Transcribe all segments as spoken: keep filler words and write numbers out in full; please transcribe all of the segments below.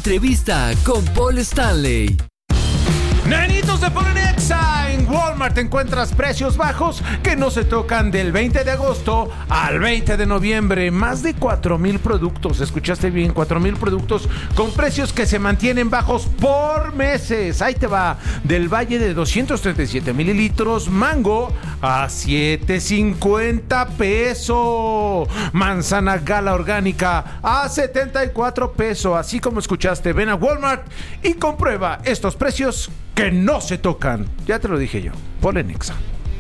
entrevista con Paul Stanley. Nenitos de Polenexa, en Walmart encuentras precios bajos que no se tocan del veinte de agosto al veinte de noviembre. Más de cuatro mil productos, escuchaste bien, cuatro mil productos con precios que se mantienen bajos por meses. Ahí te va, del Valle de doscientos treinta y siete mililitros, mango a siete cincuenta pesos. Manzana Gala orgánica a setenta y cuatro pesos. Así como escuchaste, ven a Walmart y comprueba estos precios que no se tocan. Ya te lo dije yo. Polenexa.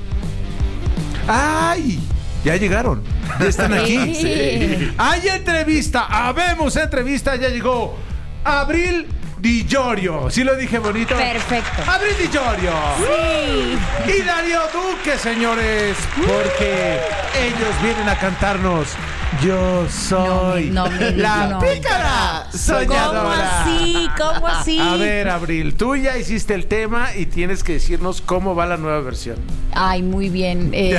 ¡Ay! Ya llegaron. Ya están aquí. Sí. Hay entrevista. Habemos entrevista. Ya llegó Abril Di Llorio. ¿Sí lo dije bonito? Perfecto. Abril Di Llorio. Sí. Y Darío Duque, señores. Porque ellos vienen a cantarnos Yo soy no, no, la no. pícara soñadora. ¿Cómo así? ¿Cómo así? A ver, Abril, tú ya hiciste el tema y tienes que decirnos cómo va la nueva versión. Ay, muy bien. Eh...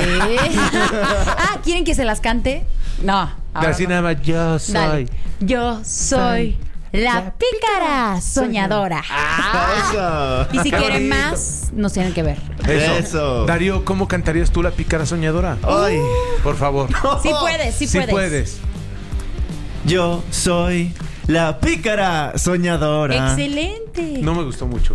ah, ¿quieren que se las cante? No. Así nada más, yo soy. Dale. Yo soy la pícara soñadora. Ah, y si Qué quieren bonito. más, nos tienen que ver. Eso. Eso. Darío, ¿cómo cantarías tú la pícara soñadora? Ay. Por favor. Sí puedes, sí, Sí puedes. puedes. Yo soy la pícara soñadora. Excelente. No me gustó mucho.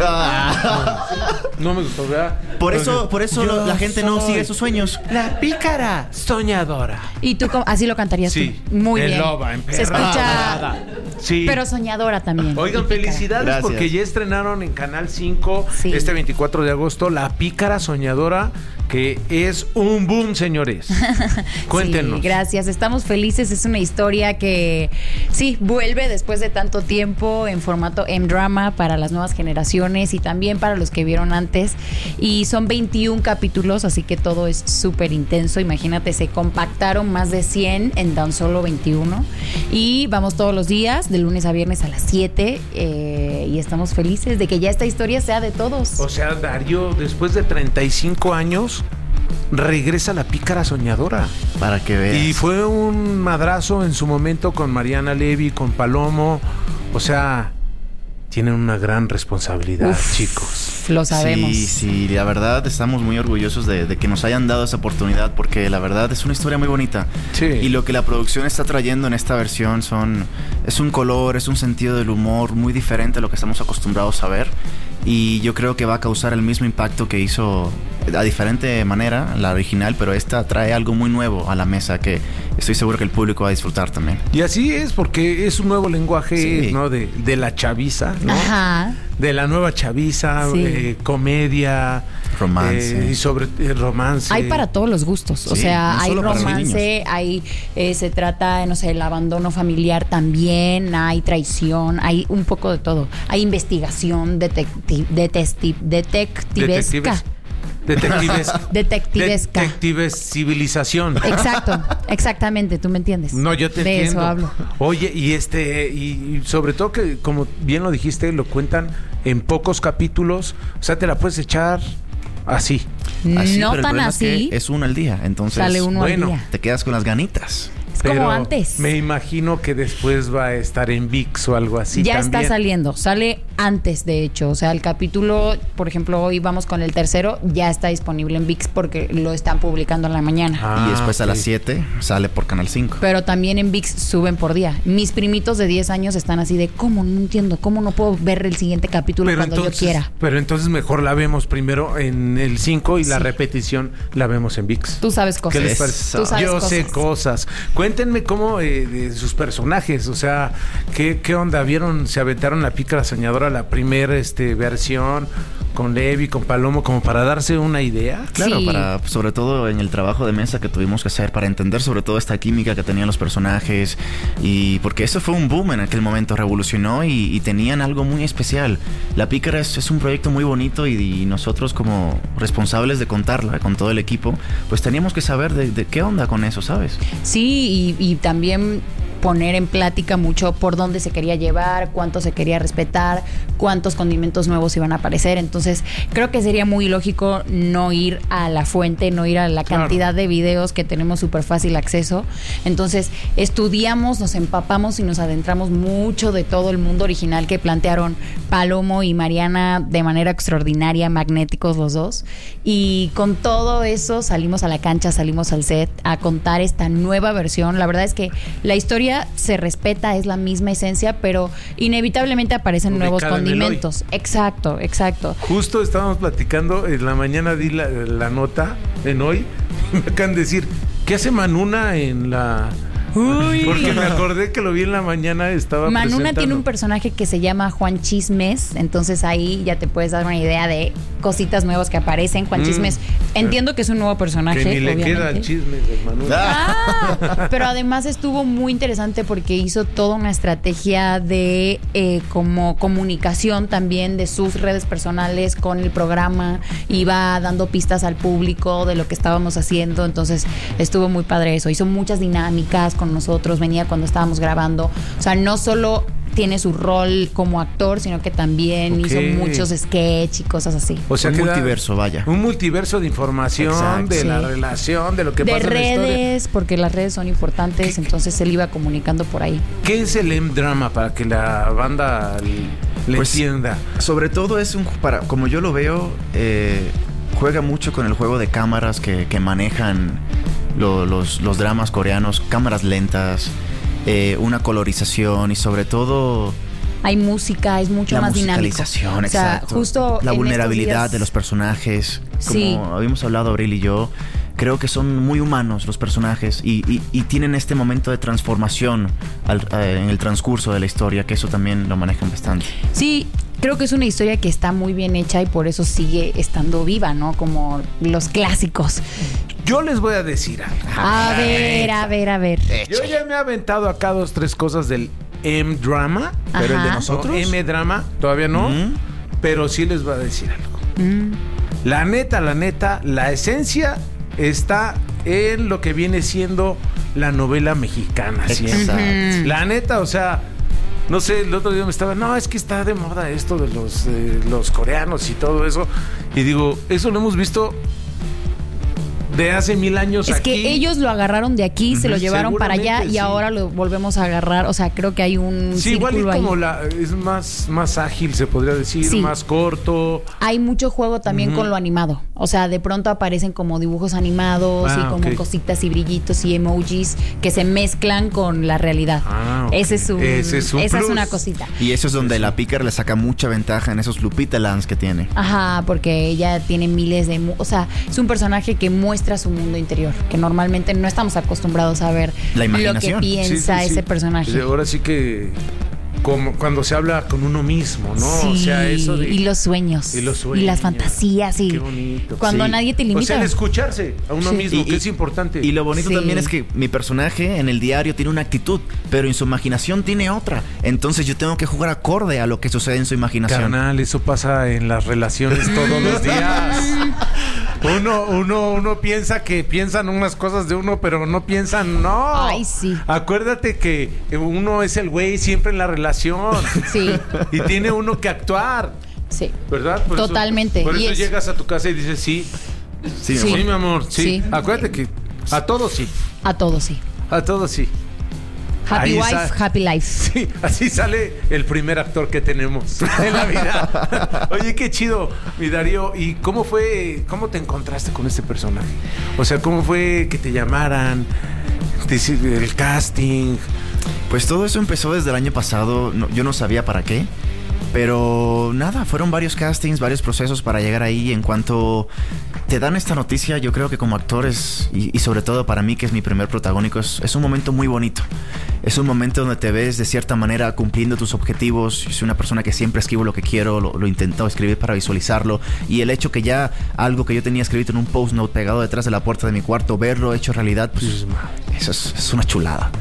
Ah. No me gustó, ¿verdad? Por eso, por eso Yo la gente no soy sigue sus sueños. La pícara soñadora. ¿Y tú cómo? Así lo cantarías Sí. tú? Muy en bien. loba, en Se escucha, perrada. Sí. pero soñadora también. Oigan, y pícara. felicidades. Gracias. Porque ya estrenaron en Canal cinco Sí. este veinticuatro de agosto La Pícara Soñadora, que es un boom, señores. Cuéntenos. Sí, gracias, estamos felices. Es una historia que sí vuelve después de tanto tiempo en formato M-drama para las nuevas generaciones y también para los que vieron antes. Y son veintiún capítulos, así que todo es súper intenso. Imagínate, se compactaron más de cien en tan solo veintiuno. Y vamos todos los días, de lunes a viernes a las siete. Eh, y estamos felices de que ya esta historia sea de todos. O sea, Darío, después de treinta y cinco años, regresa La Pícara Soñadora. Para que veas. Y fue un madrazo en su momento con Mariana Levy, con Palomo. O sea, tienen una gran responsabilidad, Uf, chicos. Lo sabemos. Sí, sí, la verdad estamos muy orgullosos de, de que nos hayan dado esa oportunidad porque la verdad es una historia muy bonita. Sí. Y lo que la producción está trayendo en esta versión son es un color, es un sentido del humor muy diferente a lo que estamos acostumbrados a ver. Y yo creo que va a causar el mismo impacto que hizo a diferente manera la original, pero esta trae algo muy nuevo a la mesa que estoy seguro que el público va a disfrutar también. Y así es, porque es un nuevo lenguaje, Sí. ¿no? De, de la chaviza, ¿no? Ajá. De la nueva chaviza, Sí. eh, comedia, Romance. eh, y sobre eh, romance. Hay para todos los gustos, o Sí, sea, no hay solo para los romance, hay eh, se trata, no sé, el abandono familiar también, hay traición, hay un poco de todo, hay investigación, detecti detesti detectivesca, Detectives. Detectives. detectivesca. Detectives civilización. Exacto, exactamente, tú me entiendes. No, yo te de entiendo. eso hablo. Oye, y este, y, y sobre todo que, como bien lo dijiste, lo cuentan en pocos capítulos. O sea, te la puedes echar así. Así, no pero el tan problema así. es que es uno al día, entonces Sale uno bueno, al día. te quedas con las ganitas. Es Pero como antes. me imagino que después va a estar en ViX o algo así. Ya también. está saliendo, sale antes de hecho, o sea, el capítulo, por ejemplo, hoy vamos con el tercero, ya está disponible en ViX porque lo están publicando en la mañana. Ah, y después a ok. las siete sale por Canal cinco. Pero también en ViX suben por día. Mis primitos de diez años están así de, ¿cómo? No entiendo, ¿cómo no puedo ver el siguiente capítulo Pero cuando entonces, yo quiera? pero entonces mejor la vemos primero en el cinco y la Sí. repetición la vemos en ViX. Tú sabes cosas. ¿Qué les Eso. parece? Tú sabes Yo cosas. sé cosas. Cuéntenme cómo eh, de sus personajes, o sea, ¿qué, qué onda? ¿Vieron? ¿Se aventaron La Pícara Soñadora, la primera este, versión con Levi, con Palomo, como para darse una idea? Claro, Sí. para sobre todo en el trabajo de mesa que tuvimos que hacer para entender sobre todo esta química que tenían los personajes y porque eso fue un boom en aquel momento, revolucionó y, y tenían algo muy especial. La Pícara es, es un proyecto muy bonito y, y nosotros como responsables de contarla con todo el equipo, pues teníamos que saber de, de qué onda con eso, ¿sabes? Sí, y, y también poner en plática mucho por dónde se quería llevar, cuánto se quería respetar, cuántos condimentos nuevos iban a aparecer. Entonces creo que sería muy lógico no ir a la fuente, no ir a la Claro. cantidad de videos que tenemos súper fácil acceso. Entonces estudiamos, nos empapamos y nos adentramos mucho de todo el mundo original que plantearon Palomo y Mariana de manera extraordinaria, magnéticos los dos. Y con todo eso salimos a la cancha, salimos al set a contar esta nueva versión. La verdad es que la historia se respeta, es la misma esencia, pero inevitablemente aparecen Ubicada nuevos en el condimentos. Exacto, exacto. Justo estábamos platicando, en la mañana di la, la nota en hoy, y me acaban de decir, ¿qué hace Manuna en la...? Uy. Porque me acordé que lo vi en la mañana, estaba Manuna presentando. tiene un personaje que se llama Juan Chismes, entonces ahí ya te puedes dar una idea de cositas nuevas que aparecen. Juan Mm. Chismes, entiendo que es un nuevo personaje. Que ni le obviamente. queda el chisme de Manuna. Ah, pero además estuvo muy interesante porque hizo toda una estrategia de eh, como comunicación también de sus redes personales con el programa, iba dando pistas al público de lo que estábamos haciendo, entonces estuvo muy padre eso, hizo muchas dinámicas con nosotros, venía cuando estábamos grabando, o sea, no solo tiene su rol como actor, sino que también Ok. hizo muchos sketch y cosas así. O sea, Un que da multiverso, vaya. Un multiverso de información, Exacto. de Sí. la relación, de lo que De pasa en la historia. redes, porque las redes son importantes, ¿Qué- entonces él iba comunicando por ahí. ¿Qué es el M-Drama para que la banda le Pues, entienda? Sobre todo es un, para, como yo lo veo, eh, juega mucho con el juego de cámaras que, que manejan lo- los, los dramas coreanos, cámaras lentas, eh, una colorización y sobre todo Hay música, es mucho la más dinámico. musicalización, O sea, exacto. justo La en vulnerabilidad estos días- de los personajes. Como Sí. habíamos hablado Abril y yo, creo que son muy humanos los personajes y, y- y tienen este momento de transformación al- eh, en el transcurso de la historia, que eso también lo manejan bastante. Sí, creo que es una historia que está muy bien hecha y por eso sigue estando viva, ¿no? Como los clásicos. Yo les voy a decir algo. A ver, a ver, a ver. Yo ya me he aventado acá dos, tres cosas del M-Drama. Ajá. Pero el de nosotros. M-Drama, todavía no. Mm. Pero sí les voy a decir algo. Mm. La neta, la neta, la esencia está en lo que viene siendo la novela mexicana. siempre. Exacto. La neta, o sea, no sé, el otro día me estaba, no, es que está de moda esto de los, eh, los coreanos y todo eso. Y digo, eso lo hemos visto de hace mil años Es aquí. que ellos lo agarraron de aquí, se lo Ujú, llevaron para allá seguramente, y sí. ahora lo volvemos a agarrar. O sea, creo que hay un Sí, igual y círculo ahí. como la, es más, más ágil, se podría decir, Sí. más corto. Hay mucho juego también Ujú. con lo animado. O sea, de pronto aparecen como dibujos animados Ah, y como ok. cositas y brillitos y emojis que se mezclan con la realidad. Ah, ok. Ese es un, Ese es un esa es plus. una cosita. Y eso es donde la Pícara le saca mucha ventaja en esos Lupita Lands que tiene. Ajá, porque ella tiene miles de... mu- O sea, es un personaje que muestra su mundo interior, que normalmente no estamos acostumbrados a ver La lo que imaginación. piensa Sí, sí, sí. ese personaje. Ahora sí que como cuando se habla con uno mismo, ¿no? Sí, O sea, eso de... y los sueños. y los sueños. Y las fantasías. Y Qué bonito. cuando Sí. nadie te limita. O sea, el escucharse a uno Sí. mismo, Y- que y- es importante. Y lo bonito Sí. también es que mi personaje en el diario tiene una actitud, pero en su imaginación tiene otra. Entonces yo tengo que jugar acorde a lo que sucede en su imaginación. Carnal, eso pasa en las relaciones todos los días. Uno, uno, uno piensa que piensan unas cosas de uno, pero no piensan, no. Ay, sí. Acuérdate que uno es el güey siempre en la relación. Sí, Y tiene uno que actuar, sí. ¿verdad? Por eso- Totalmente. por Y eso es- llegas a tu casa y dices, sí, Sí, mi Sí. amor. sí, mi amor, sí. Sí. Acuérdate que a todos sí, A todos, sí. a todos sí. Happy Ahí wife, está. happy life. Sí, así sale el primer actor que tenemos en la vida. Oye, qué chido, mi Darío. ¿Y cómo fue, cómo te encontraste con este personaje? O sea, ¿cómo fue que te llamaran? Decir, el casting. Pues todo eso empezó desde el año pasado. No- yo no sabía para qué. Pero nada, fueron varios castings, varios procesos para llegar ahí. En cuanto te dan esta noticia, yo creo que como actores, y, y sobre todo para mí que es mi primer protagónico, es, es un momento muy bonito. Es un momento donde te ves de cierta manera cumpliendo tus objetivos. Yo soy una persona que siempre escribo lo que quiero, lo, lo intento escribir para visualizarlo. Y el hecho que ya algo que yo tenía escrito en un post-note pegado detrás de la puerta de mi cuarto, verlo hecho realidad, pues eso es, es una chulada.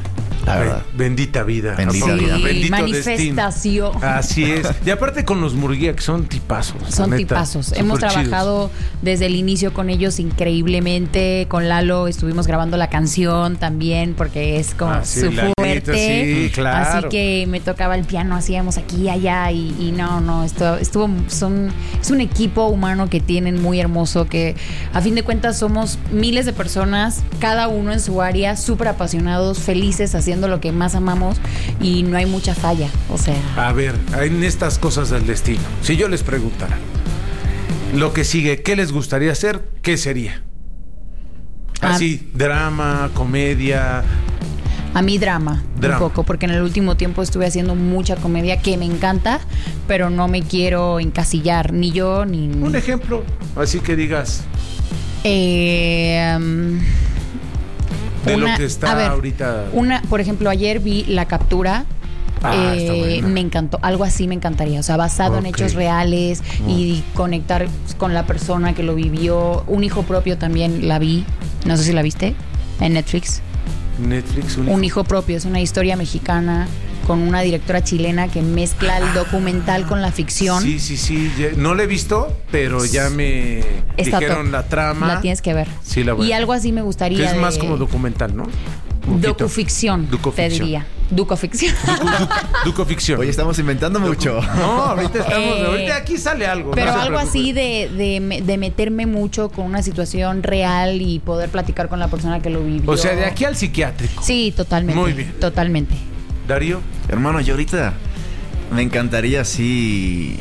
la verdad. Bendita vida. Bendita Sí, vida. Bendito manifestación. destino. Así es. Y aparte con los Murguía, que son tipazos. Son la neta, tipazos. Hemos súper trabajado chidos. desde el inicio con ellos increíblemente. Con Lalo estuvimos grabando la canción también porque es como Ah, sí, su Lalito, fuerte. sí, claro. Así que me tocaba el piano, hacíamos aquí y allá y, y no, no, esto, estuvo, son, es un equipo humano que tienen muy hermoso que a fin de cuentas somos miles de personas, cada uno en su área, súper apasionados, felices, haciendo lo que más amamos y no hay mucha falla, o sea... A ver, en estas cosas del destino, si yo les preguntara lo que sigue, ¿qué les gustaría hacer? ¿Qué sería? Así, drama, comedia. A mí drama, Drama. un poco, porque en el último tiempo estuve haciendo mucha comedia que me encanta, pero no me quiero encasillar, ni yo ni... Un ejemplo, así que digas, Eh, um, de una- lo que está a ver, ahorita. Una, por ejemplo, ayer vi La Captura. Ah, eh, está buena. me encantó, algo así me encantaría, o sea, basado en Ok. hechos reales Mm. y conectar con la persona que lo vivió. Un hijo propio también la vi, no sé si la viste, en Netflix. Netflix, un, Un hijo propio, es una historia mexicana con una directora chilena que mezcla el documental con la ficción. Sí, sí, sí. ya- no la he visto, pero ya me Está dijeron top. la trama. La tienes que ver. Sí, la voy a Y ver. algo así me gustaría. Que es de- más como documental, ¿no? Un poquito. Docuficción, te Ducoficción. diría. Ducoficción. Ducoficción. Oye, estamos inventando mucho. No, ahorita estamos. Eh, ahorita aquí sale algo. Pero no se algo preocupe. así de, de, me- de meterme mucho con una situación real y poder platicar con la persona que lo vivió. O sea, de aquí al psiquiátrico. Sí, totalmente. Muy bien. Totalmente. Darío. Hermano, yo ahorita me encantaría así...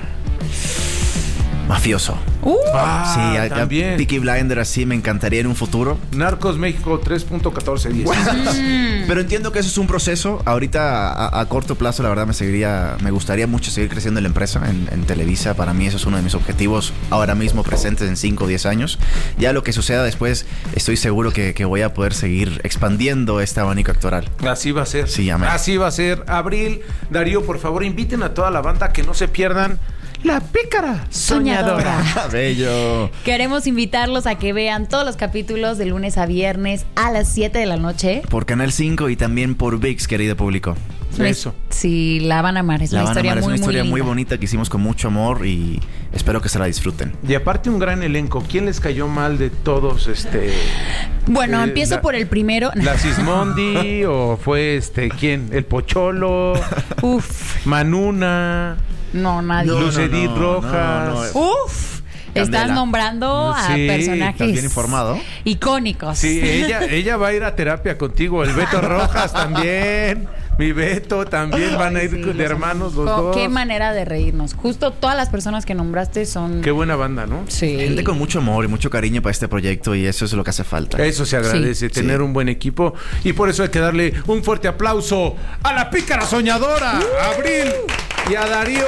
Mafioso. Uh, Ah, sí, a- a también. Peaky Blinder así me encantaría en un futuro. Narcos México tres punto catorce diez. Pero entiendo que eso es un proceso. Ahorita a, a corto plazo, la verdad, me seguiría, me gustaría mucho seguir creciendo en la empresa, en, en Televisa. Para mí eso es uno de mis objetivos ahora mismo presentes en cinco o diez años. Ya lo que suceda después, estoy seguro que, que voy a poder seguir expandiendo este abanico actoral. Así va a ser. Sí, amén. Así va a ser. Abril, Darío, por favor, inviten a toda la banda que no se pierdan La Pícara Soñadora. Soñadora. Bello. Queremos invitarlos a que vean todos los capítulos de lunes a viernes a las siete de la noche. Por Canal cinco y también por V I X, querido público. Eso. Sí, la van a amar. Es La una van a historia amar, es muy, una historia muy, muy linda. bonita que hicimos con mucho amor y espero que se la disfruten. Y aparte un gran elenco. ¿Quién les cayó mal de todos? Este. Bueno, Eh, empiezo la- por el primero. ¿La Sismondi o fue este quién? ¿El Pocholo? Uf, ¿Manuna? no, nadie. No, Luz Edith no, Rojas. no, no. Uf, Candela. están nombrando a Sí, personajes ¿estás bien informado? icónicos. Sí, ella, ella va a ir a terapia contigo. El Beto Rojas también. Mi Beto también van a ir Sí, de los- hermanos los Co- dos. Qué manera de reírnos. Justo todas las personas que nombraste son. Qué buena banda, ¿no? Sí. Gente con mucho amor y mucho cariño para este proyecto y eso es lo que hace falta. Eso se agradece, Sí. tener Sí. un buen equipo. Y por eso hay que darle un fuerte aplauso a la Pícara Soñadora, a Abril y a Darío,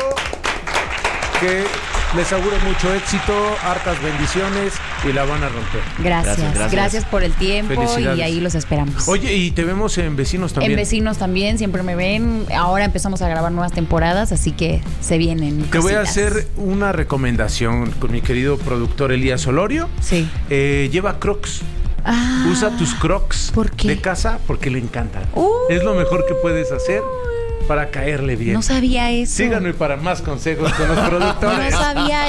que les auguro mucho éxito, hartas bendiciones y la van a romper. Gracias, Gracias, gracias, gracias. por el tiempo Felicidades. y ahí los esperamos. Oye, y te vemos en Vecinos también. En Vecinos también, siempre me ven. Ahora empezamos a grabar nuevas temporadas, así que se vienen. Te voy a cositas. hacer una recomendación con mi querido productor Elías Olorio. Sí. Eh, lleva Crocs. Ah, Usa tus Crocs ¿por qué? de casa porque le encantan. Uy. Es lo mejor que puedes hacer para caerle bien. No sabía eso. Síganme para más consejos con los No productores. sabía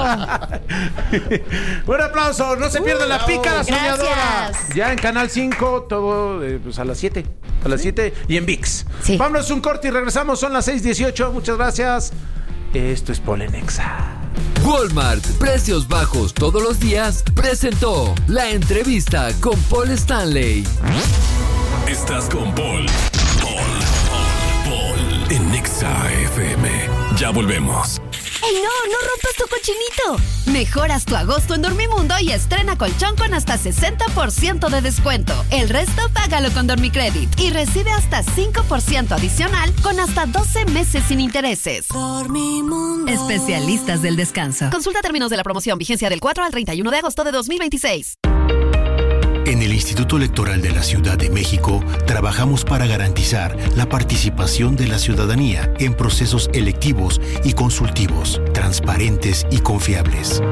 eso. Un aplauso, no se pierdan la Pícara Gracias. Soñadora. Ya en Canal cinco, todo eh, pues a las siete. A las siete y en V I X. Sí. Vámonos un corte y regresamos, son las seis dieciocho. Muchas gracias. Esto es Polenexa. Walmart, precios bajos todos los días, presentó la entrevista con Paul Stanley. Estás con Paul. Paul. Paul. Paul. En Exa F M. Ya volvemos. ¡Ey, no! ¡No rompas tu cochinito! Mejoras tu agosto en Dormimundo y estrena colchón con hasta sesenta por ciento de descuento. El resto págalo con Dormicredit y recibe hasta cinco por ciento adicional con hasta doce meses sin intereses. Dormimundo. Especialistas del descanso. Consulta términos de la promoción. Vigencia del cuatro al treinta y uno de agosto de dos mil veintiséis. En el Instituto Electoral de la Ciudad de México trabajamos para garantizar la participación de la ciudadanía en procesos electivos y consultivos, transparentes y confiables.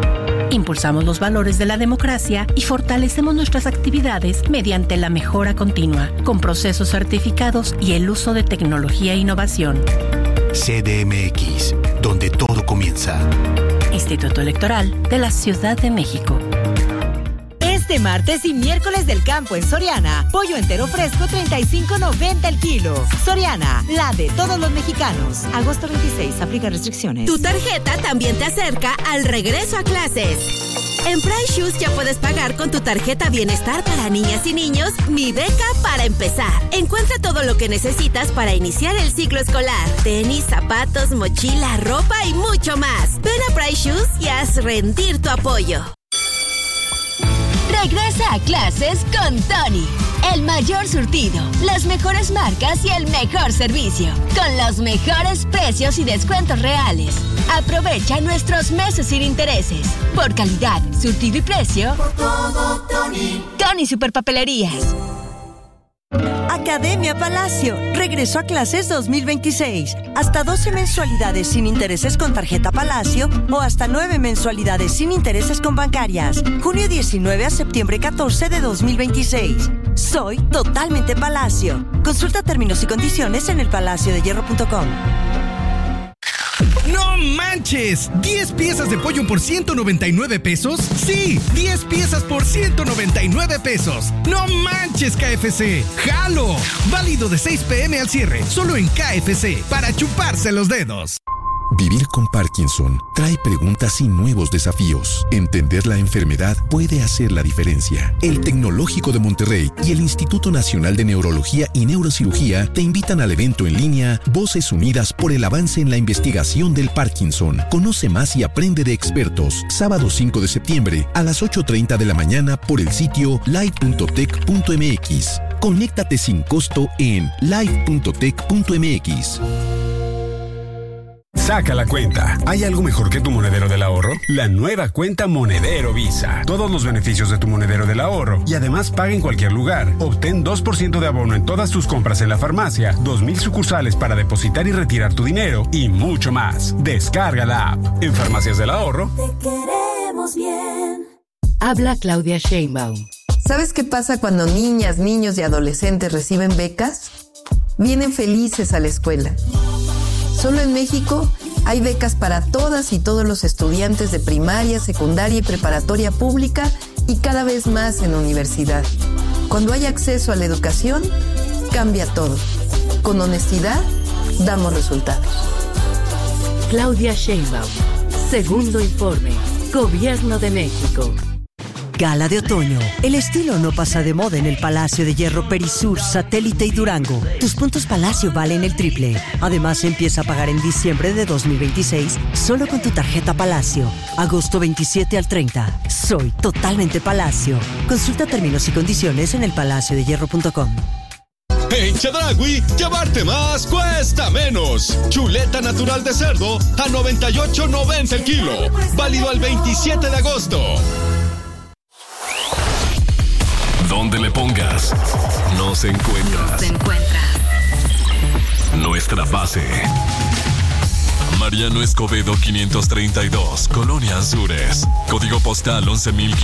Impulsamos los valores de la democracia y fortalecemos nuestras actividades mediante la mejora continua, con procesos certificados y el uso de tecnología e innovación. C D M X, donde todo comienza. Instituto Electoral de la Ciudad de México. Este martes y miércoles del campo en Soriana, pollo entero fresco treinta y cinco noventa el kilo. Soriana, la de todos los mexicanos. Agosto veintiséis, aplica restricciones. Tu tarjeta también te acerca al regreso a clases. En Price Shoes ya puedes pagar con tu tarjeta Bienestar para niñas y niños, Mi Beca para empezar. Encuentra todo lo que necesitas para iniciar el ciclo escolar. Tenis, zapatos, mochila, ropa y mucho más. Ven a Price Shoes y haz rendir tu apoyo. Regresa a clases con Tony. El mayor surtido, las mejores marcas y el mejor servicio. Con los mejores precios y descuentos reales. Aprovecha nuestros meses sin intereses. Por calidad, surtido y precio. Por todo, Tony. Tony Superpapelerías. Academia Palacio. Regreso a clases dos mil veintiséis. Hasta doce mensualidades sin intereses con tarjeta Palacio o hasta nueve mensualidades sin intereses con bancarias. Junio diecinueve a septiembre catorce de dos mil veintiséis. Soy totalmente Palacio. Consulta términos y condiciones en el palacio de hierro punto com. ¡No manches! ¿diez piezas de pollo por ciento noventa y nueve pesos? ¡Sí! ¡diez piezas por ciento noventa y nueve pesos! ¡No manches, K F C! ¡Jalo! Válido de seis pm al cierre, solo en K F C, para chuparse los dedos. Vivir con Parkinson trae preguntas y nuevos desafíos. Entender la enfermedad puede hacer la diferencia. El Tecnológico de Monterrey y el Instituto Nacional de Neurología y Neurocirugía te invitan al evento en línea Voces Unidas por el Avance en la Investigación del Parkinson. Conoce más y aprende de expertos. Sábado cinco de septiembre a las ocho treinta de la mañana por el sitio live punto tech punto m x. Conéctate sin costo en live punto tech punto m x. Saca la cuenta. ¿Hay algo mejor que tu monedero del ahorro? La nueva cuenta Monedero Visa. Todos los beneficios de tu monedero del ahorro y además paga en cualquier lugar. Obtén dos por ciento de abono en todas tus compras en la farmacia, dos mil sucursales para depositar y retirar tu dinero y mucho más. Descarga la app. En Farmacias del Ahorro. Te queremos bien. Habla Claudia Sheinbaum. ¿Sabes qué pasa cuando niñas, niños y adolescentes reciben becas? Vienen felices a la escuela. Solo en México hay becas para todas y todos los estudiantes de primaria, secundaria y preparatoria pública y cada vez más en universidad. Cuando hay acceso a la educación, cambia todo. Con honestidad, damos resultados. Claudia Sheinbaum. Segundo informe. Gobierno de México. Gala de otoño. El estilo no pasa de moda en el Palacio de Hierro Perisur, Satélite y Durango. Tus puntos Palacio valen el triple. Además, empieza a pagar en diciembre de dos mil veintiséis solo con tu tarjeta Palacio. Agosto veintisiete al treinta. Soy totalmente Palacio. Consulta términos y condiciones en el palacio de hierro punto com. En Chedraui, llevarte más cuesta menos. Chuleta natural de cerdo a noventa y ocho noventa el kilo. Válido al veintisiete de agosto. Donde le pongas, nos encuentras. Nos encuentras. Nuestra base. Mariano Escobedo quinientos treinta y dos, Colonia Anzures. Código postal once mil.